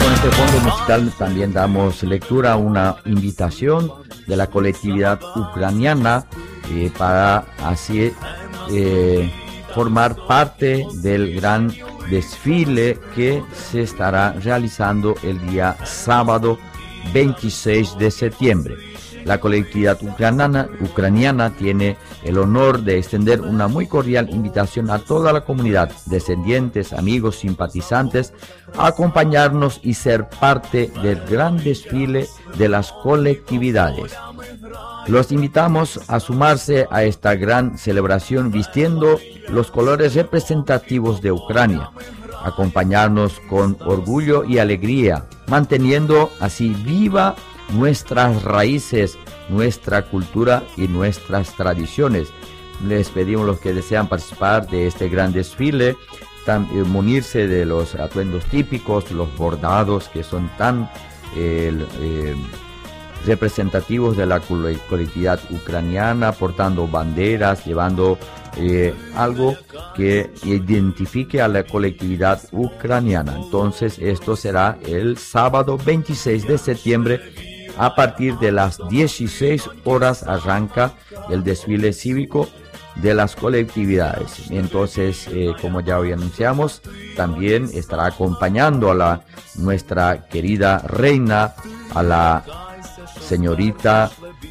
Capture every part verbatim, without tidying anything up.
con este fondo musical también damos lectura a una invitación de la colectividad ucraniana eh, para así eh, formar parte del gran desfile que se estará realizando el día sábado veintiséis de septiembre. La colectividad ucraniana, ucraniana tiene el honor de extender una muy cordial invitación a toda la comunidad, descendientes, amigos, simpatizantes, a acompañarnos y ser parte del gran desfile de las colectividades. Los invitamos a sumarse a esta gran celebración vistiendo los colores representativos de Ucrania, acompañarnos con orgullo y alegría, manteniendo así viva nuestras raíces, nuestra cultura y nuestras tradiciones. Les pedimos a los que desean participar de este gran desfile, también munirse de los atuendos típicos, los bordados que son tan eh, eh, representativos de la colectividad ucraniana, portando banderas, llevando eh, algo que identifique a la colectividad ucraniana. Entonces esto será el sábado veintiséis de septiembre. A partir de las dieciséis horas arranca el desfile cívico de las colectividades. Entonces, eh, como ya hoy anunciamos, también estará acompañando a la nuestra querida reina, a la señorita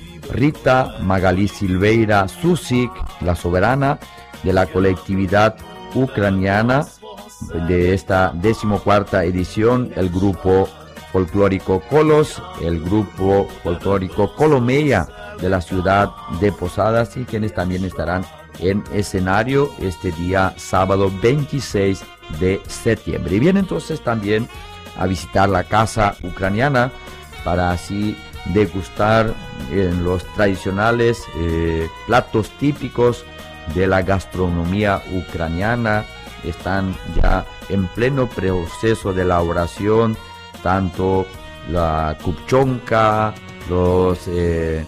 Rita Magalí Silveira Susik, la soberana de la colectividad ucraniana de esta decimocuarta edición, el grupo folclórico Colos, el grupo folclórico Colomeya de la ciudad de Posadas, y quienes también estarán en escenario este día sábado veintiséis de septiembre. Y viene entonces también a visitar la casa ucraniana para así degustar en los tradicionales eh, platos típicos de la gastronomía ucraniana. Están ya en pleno proceso de elaboración tanto la kupchonka, los eh,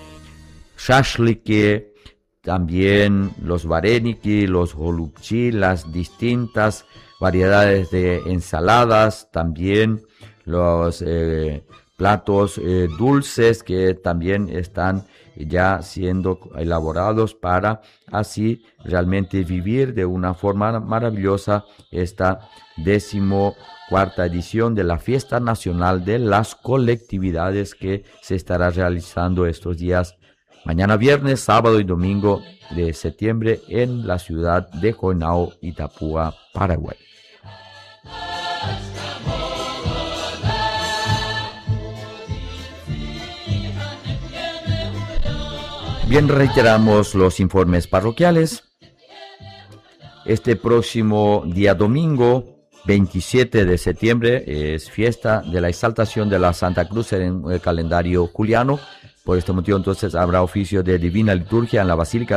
shashliki, también los vareniki, los golubchi, las distintas variedades de ensaladas, también los eh, platos eh, dulces que también están ya siendo elaborados para así realmente vivir de una forma maravillosa esta décimo cuarta edición de la Fiesta Nacional de las Colectividades que se estará realizando estos días, mañana viernes, sábado y domingo de septiembre en la ciudad de Joinao, Itapúa, Paraguay. Bien, reiteramos los informes parroquiales. Este próximo día domingo veintisiete de septiembre es fiesta de la exaltación de la Santa Cruz en el calendario juliano. Por este motivo entonces habrá oficio de Divina Liturgia en la Basílica